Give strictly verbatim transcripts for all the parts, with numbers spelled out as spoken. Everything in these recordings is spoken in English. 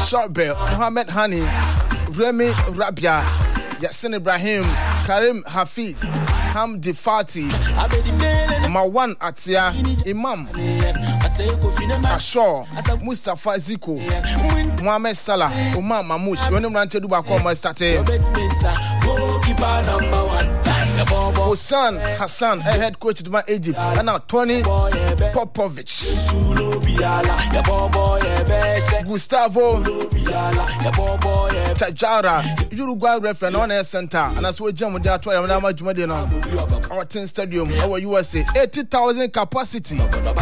Short Bell, Mohamed Hani, Remy Rabia, Yassin Ibrahim, Karim Hafiz, Hamdi Fati, Mawan Atia, Imam Ashor, Mustafa Ziko, Mohamed Salah, Umar Mamouche, when I'm going to do back on my Saturday. Hossan Hassan, head coach of my Egypt, and now Tony Popovich, Gustavo Tajara, Uruguay referee on air center, and that's what Jam with that twelve and how much our ten stadium, our U S A, eighty thousand capacity.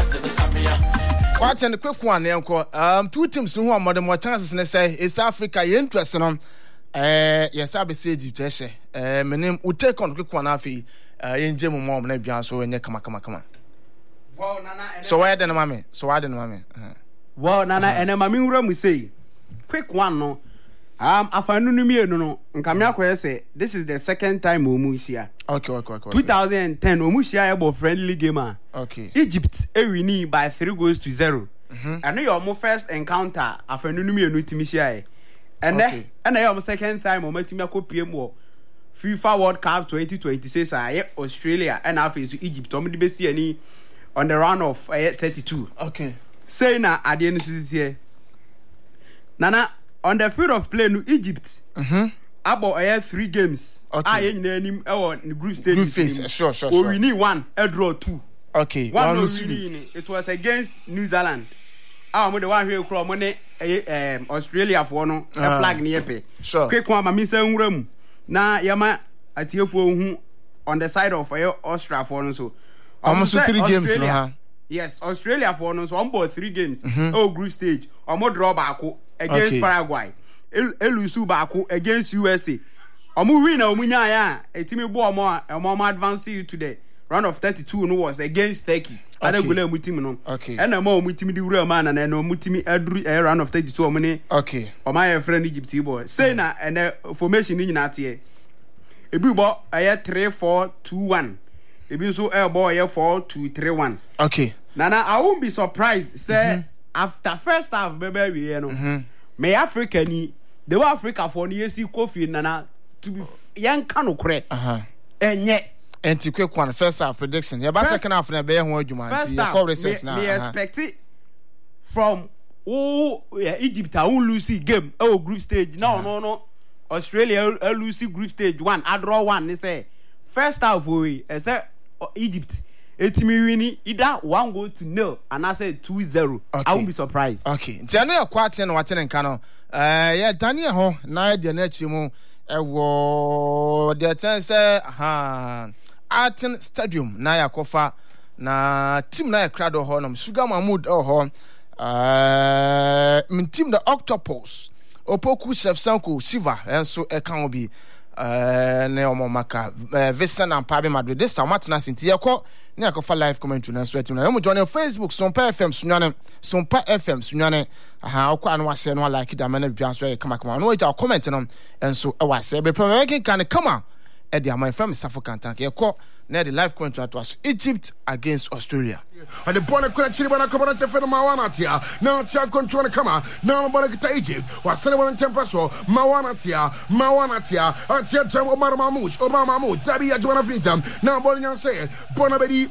Quite a quick one, um, two teams who are more chances, and say it's Africa, you're interested on. Uh, yes, I be say Egypt. Uh, my name will take on quick one afi. Uh, in Jemu mom na biya so enye kama kama kama. Wow, nana. So why den mama? So why den mama? Wow, nana. Ene mama wura mu say quick one no. Um, afanu nu mi enu no. Nkamia ko say this is the second time omu hia. Okay, okay, okay. twenty ten omu hia ebo friendly game ah. Okay. Egypt e win by three goals to zero. Mhm. And your mo first encounter afanu nu mi enu timi hia. And then, and I am second time on my team. I could P M O FIFA World Cup twenty twenty-six. I Australia and I face Egypt. I'm the best any on the round of uh, thirty-two. Okay. Say now at the end of this year. Nana on the field of play, no Egypt. Mhm. About uh, three games. Okay. I ain't name our group stage. Group phase. Sure, sure, Oh, sure. we need one. A draw two. Okay. One, one really, it was against New Zealand. Ah, mo the one here crow money um Australia for no uh, flag near pay. Sure. Quick one, my say nwram. Na yama atiefo hu on the side of uh, Australia for no so. Almost three games no ha. Yes, Australia for no so on board three games. Mm-hmm. Oh, group stage. Omo draw back against okay. Paraguay. Elusu back against U S A. Omo win na omo nya ya. Etimi bo omo omo advance to the round of thirty-two no was against Turkey. Ada gole mu team no. Okay. And na mo mu team di wura ma na na no mu team adru a round of thirty-two omo ne. Okay. Omo ya friend Egypt boy. Say na and formation ni nyina tie. Ebi bo aye three four two one. Ebi so air bo aye four two three one. Okay. Nana, I won't be surprised say mm-hmm. after first half baby we you know. Mm-hmm. Me Africa ni the Africa for ni yesi Kofi nana to be young kanu kure. Uh-huh. Enye Enti quick one first half prediction. Ya ba second half na be ho adwuma nti ya call recess na. Me expect it from oh yeah, Egypt who lose game oh group stage. No, uh-huh. no, no. Australia uh, lose group stage one. I draw one. They say first half we I say uh, Egypt etimi wini either one goal to nil and I say two zero. Okay. I won't be surprised. Okay. Nti ana ya kwate na wate nka no. Eh ya Daniel ho na de na chi mu ewo de ten say ha Aten Stadium na yakofa na team na yakrado ho no Sugar Mahmood oh ho uh min team the Octopus Opoku Shevchenko Shiva enso e kan obi uh na omo maka uh, Vincent and Pabe Madrid this time matna sinti yakọ na yakofa live commentary na so team na mo join Facebook Sompa F M sunyane Sompa F M sunyane aha okọ anu ase no like da mana bia so e kama kama no e comment no enso e wase be premier kan kama e dia my friend Safo Kantank e ko na the live contract was Egypt against Australia. And the ball kuna chini bana kama na tefeno mawana tia. Na tia control kama na bana kita Egypt. Wasale bana tempeso mawana tia mawana tia. Atia jam Omar Mamouche Omar Mamouche Dabi ya Joanna Frizam. Na ball nyan say bona bedi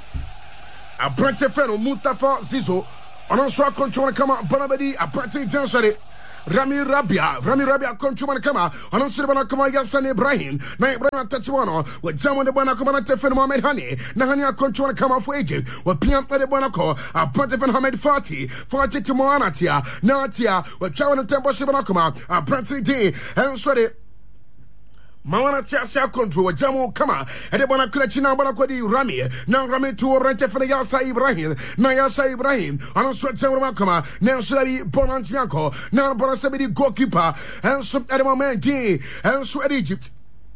a brete feno Mustafa Zizo. Onon so control kama bona bedi a brete jansare. Rami Rabia, Rami Rabia control kama. Onon so bana kama Yassin Ibrahim. Na Ibrahim Tachwano with jam on the bana kama na tefeno Mohamed Hani. Na Hani control kama for Egypt. With P M the bana ko a brete fen Mohamed Fati. Fati to Moana tia. Na tia with jam on the tempo bana kama a brete D. And so de Mawana tia sia control jamu kama ede bana kula china bana ko di Rami na Rami to rente for Yassin Ibrahim na Yassin Ibrahim ana so jamu kama na so di bonant mianko na bana se di goalkeeper and so at the moment D and so at Egypt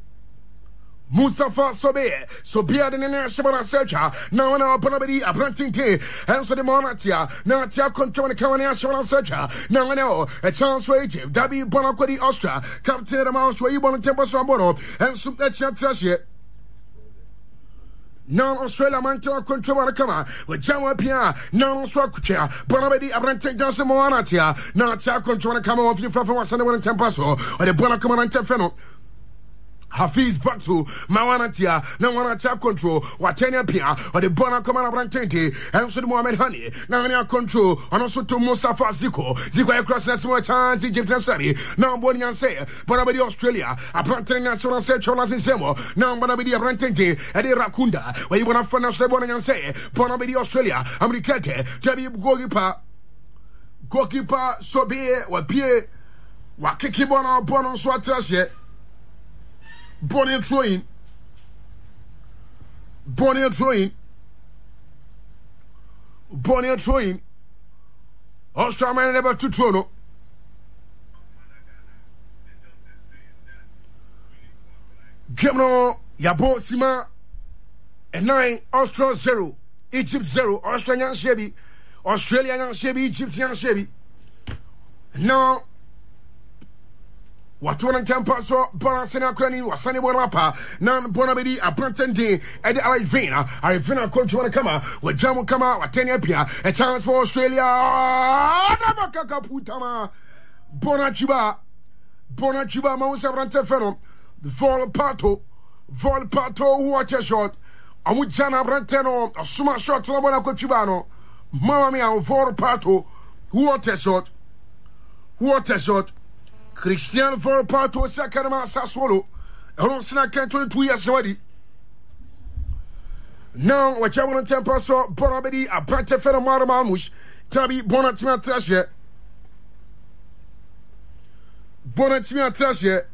Mustafa Sobe Sobia de Nene Shabana Secha now na Bonabedi a planting tea and so the Monatia now Tia control the Kawania Shabana Secha now I know a chance for Egypt Dabi Bonacodi Austria Captain of the Mouse where you want to temper some bono and some that chat trash yet Now Australia mantra control wana kama we jamu pia now so akutia bona bedi abrante Johnson Moana tia now tia control wana kama wa fifa fa wasane wana tempaso o de bona kama nante feno Hafiz back to Mawanatia, now one attack control, what ten pia, or the Bona Command Brantente, and so Mohamed Honey, now near control, and also to Musafa Ziko, Ziko across the small chance, Egypt and Sabi, now Bonian say, Bonabadi Australia, a planting national central as in Semo, now Bonabidi Brantente, and the Rakunda, where you want to find us the Bonian say, Bonabidi Australia, Americate, Jabi Gogipa, Gogipa, Sobe, or Pierre, Wakikibona, Bonon Swatrash. Bonnie throwing, Bonnie throwing, Bonnie throwing. Australia never to Toronto. Gemno Yabo Sima and nine Australia zero, Egypt zero, Australian Chevy, Australian Chevy, Egyptian Chevy. Now. Watu wana tempa so bona sena krani wasane bona pa nan bona bedi aprantende ede arivina arivina kontu wana kama wajamu kama watenya pia a chance for Australia na makaka putama bona chiba bona chiba mausa brante feno vol pato vol pato watch a shot amu jana brante no asuma shot na bona ko chiba no mama mi an vol pato watch a shot watch a shot Christian for part of Sakarama Saswolo. I don't see I can't twenty-two years already. Now, what I want to tell Pastor Bonabedi, a Brante Fenomara Mamush, Tabi Bonatima Trashe. Bonatima Trashe.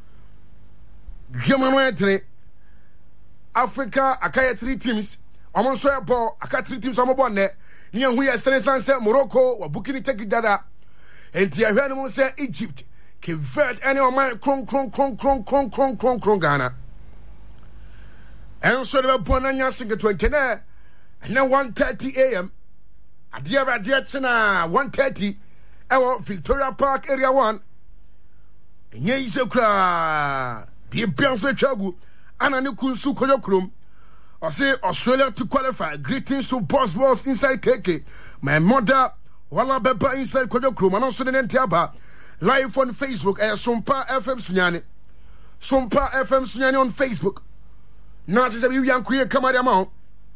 Gimanway Africa, I carry three teams. I'm on soya ball, I got three teams on my bonnet. Near we are standing sunset, Morocco, or Bukini Taki Dada. And the animal say Egypt. Convert any of my cron cron cron cron cron cron cron cron Ghana. And so they were born on your single twenty nine. And now one thirty a.m. At the other day, one thirty. Our Victoria Park Area One. And ye is a cry. Be a bounce with Chagu. And a new Kunsu Koyokrum. I say Australia to qualify. Greetings to Boss Boss inside K K. My mother, Walla Beba inside Koyokrum. And also the Nentiaba. Live on Facebook, eh, Sumpa F M Sunyani. Sumpa F M Sunyani on Facebook. Not just a few young queer come out amount.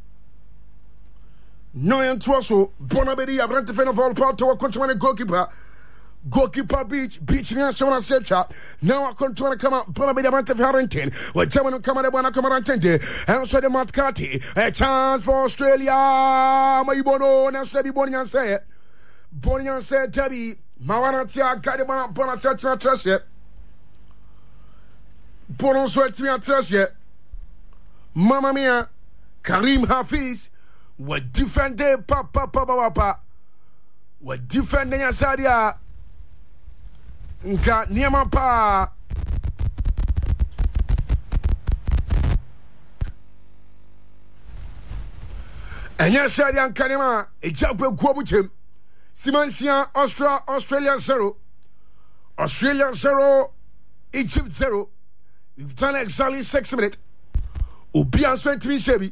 No, and Twasso, Bonabedi, a brand of all part to a countryman goalkeeper. Goalkeeper Beach, Beach National Secha. Now I control to come out, Bonabedi, a brand of Harrington. When someone come out, I want to come out and answer the Matkati. A chance for Australia. My bono, and I'll be Bonian say. Bonian said, Tabby. Mawanatia Gadibana Bonasetia Trashe Bonoswetia Trashe Mamma Mia Karim Hafiz were defending Papa Papa Papa were defending Asadia Nka Niamapa and Yasadia Kanema a job with Quabuchim. Simansia, Austria, Australia zero. Australia zero. Egypt zero. We've done exactly six minutes. Ubian twenty Shebi.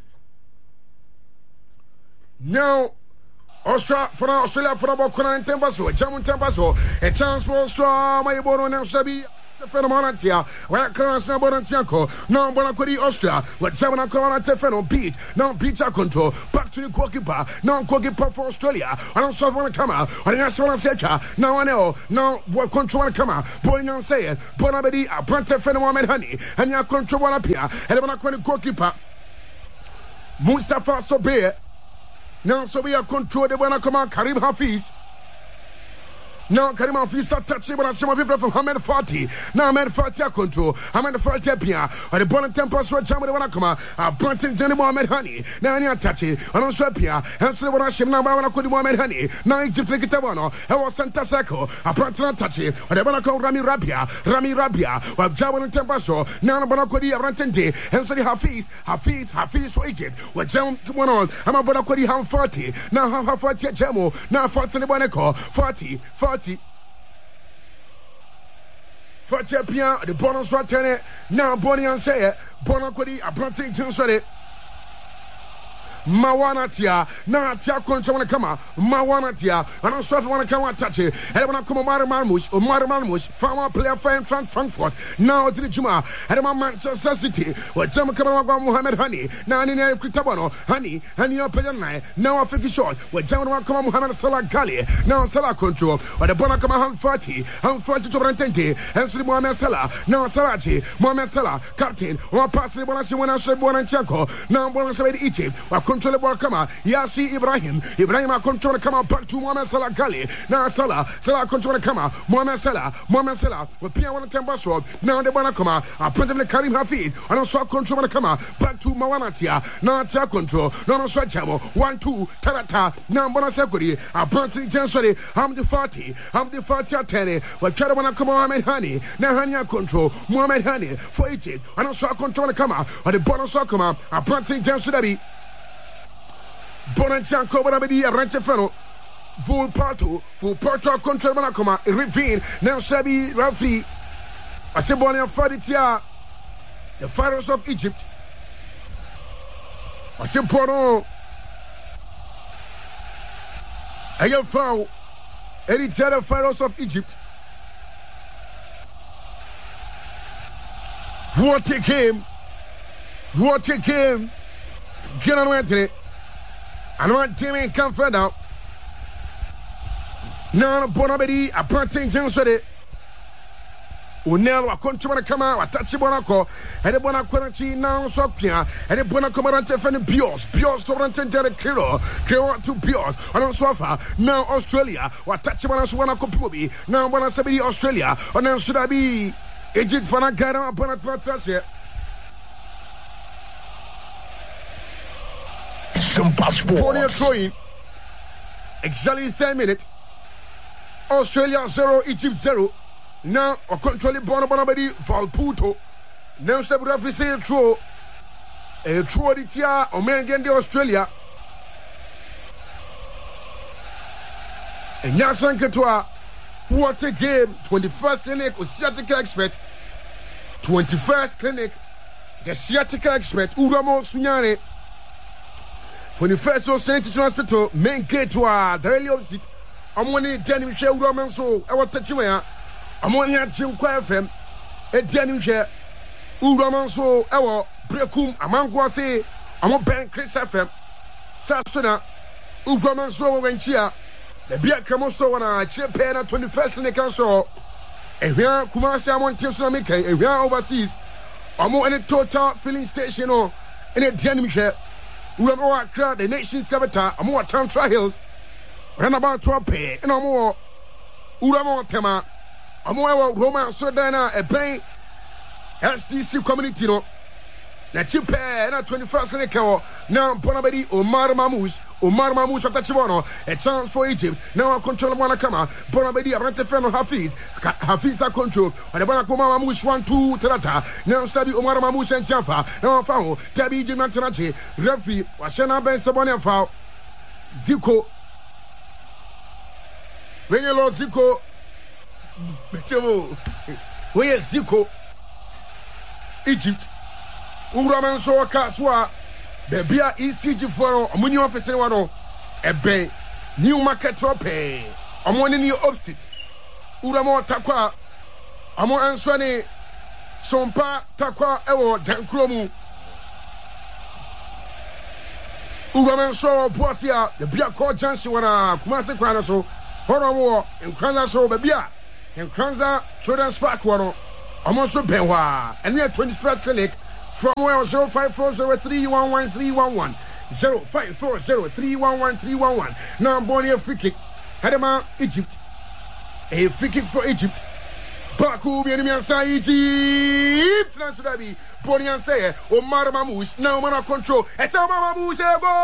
Now, Austria for Australia for about Conan Tempaso, German Tempaso, a chance for Austria, my bono and Shebi. Phenomenatia, where currents now Bonantianco, now Bonacodi Austria, where German Corona Tefeno beat, now beach control, back to the goalkeeper, now goalkeeper for Australia, I don't saw one come out, or the national secha, now I know, now what control come out, Bonian say it, Bonabedi, a Brante Phenomenon Honey, and your control one appear, and the Bonacodi goalkeeper, Mustafa Sobe, now Sobe control the Bonacoma, Karim Hafiz. Now Karim Hafiz touching but some of people from Ahmed Fati. Now Ahmed Fati control. Ahmed Fati pia. Or the ball tempo so jam the wanna come. A Branton Johnny Mohamed Honey. Now any touch it. And also pia. And so the wanna shim now wanna call Mohamed Honey. Now Egypt take it one. I was Santa Sako. A Branton touch it. Or the wanna call Rami Rabia. Rami Rabia. Or Jabon tempo so. Now the wanna call the Branton Day. And so the Hafiz. Hafiz. Hafiz for Egypt. What jam one on. I'm about to call the Ham Fati. Now Ham Fati Jamo. Now Fati the wanna call Fati. Fati. Fatia Pia, the bonus for ten. Now Bonnie and say it. Bonacodi, a planting to say it. Mawanatia, Natia Concha Kama, Mawanatia, and also if want to come and touch it, and I want to come Omar Marmush, Omar Marmush, former player for Frank Frankfurt, now to the Juma, and I'm Manchester City, where Jama Kamaga Mohamed Honey, now in a Critabano, Honey, Honey up Penai, now I think short, where Jama Kama Mohamed Salah Gali, now Salah control, or the Bonakama Han forty, Han forty to Brantente, and Sri Mohamed Salah, now Salachi, Mohamed Salah, captain, or pass the Bonasi when I said Bonanchaco, now Bonasabed Egypt, or control the Bonakama, Yasi Ibrahim, Ibrahim control the Kama back to Mohamed Salah Gali, now Salah, Salah control the Kama, Mohamed Salah, Mohamed Salah, with Pia one Tembaso, now the Bonakama, a President Karim Hafiz, and also control the Kama, back to Mawanatia, now Tia control, no no Swachamo, one, two, Tarata, now Bonasakuri, a Brantley Jansori, I'm the forty, I'm the forty at ten, but Charawana Kama Mohamed Hani, now Hania control, Mohamed Hani, for Egypt, and also control the Kama, or the Bonasakama, a Brantley Jansori. Bonantian Cobarabedi, a Rantefano, Full Pato, Full Porto, Control Manacoma, Ravine, now Sabi, Rafi, Asebonia Faditia, the Pharaohs of Egypt, Aseporo, Ayafao, Eritrea Pharaohs of Egypt. What a game! What a game! Get on Anthony. I know what Timmy come further out. Now, Bonabedi, a plantain Jansore. Unel, a country want to come out, a touchy Bonaco, and a Bonaquarantine now, Sopia, and a Bonacomarante for the Bios, Bios to Rantan Kiro, Kiro to Bios, on a sofa. Now, Australia, what touchy Bonas Pubi, now Bonasabi, Australia, or now should I be Egypt for a Gara Bonatrasia. For throwing exactly ten minutes. Australia zero, Egypt zero. Now a controlling Bonabonabadi Valputo. Now step referee say throw a throw the tia American de Australia. And Yasan Katoa, what a game! twenty-first clinic with sciatica expert. twenty-first clinic, the sciatica expert Uramo Sunyane. twenty-first Saint Hospital, main gate to a daily opposite. I'm one in ten Michelle Roman, so I want to touch you. I'm one here, Jim Quaffem, a ten Michelle Uraman, so our Brekum, a man go say, I'm a bank Chris F M, Sapsona, Uraman, so when chia, the beer Camosto, and I chip pen at twenty-first in the council. And we are Kumasi, I want to make a we are overseas. I'm more in a total filling station or in a ten Michelle. We are more crowd, the nation's capital, and more town trials. Run about to pay, and no more Uramo Tema, a more Roman Sodana, a bank, S T C community. No, na chipe na twenty-first in the cow. Now, Bonabedi, Omar Mamouche, Omar Mamouche, Tachibono, a chance for Egypt. Now, control of Wanakama, Bonabedi, Rentefeno Hafiz, Hafiz are control, and the Bonakoma Mamouche one, two, Terata. Now, study Omar Mamouche and Champa. Now, Fao, Tabi Jimantanachi, Refi, Washana Ben Sabonia Fao, Zico. When you lost Zico, where is Zico? Egypt. Uraman so Kaswa, the beer E C G for a money officer, one a bay, new market trope, a money new opposite. Uramo Takwa, Amo Answani, Sompa Takwa, Ewo, Dankromu. Uraman so Boisia, the beer called Jansi, one a Kumasi Quanaso. Horomo in Kranza so Babia in Kranza Children's Park one almost Benwa and near twenty-first select from where zero five four zero three one one three one one zero five four zero three one one three one one. Now I'm born here free kick. Hadema Egypt. A free kick for Egypt. Baku Bienimian Sa Egypt. Nansudabi Bonian say Omar Mamouche now man control. It's Omar Mamouche go.